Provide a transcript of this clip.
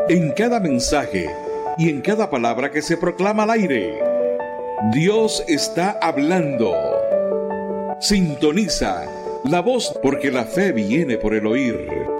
En cada mensaje y en cada palabra que se proclama al aire, Dios está hablando. Sintoniza la voz, porque la fe viene por el oír.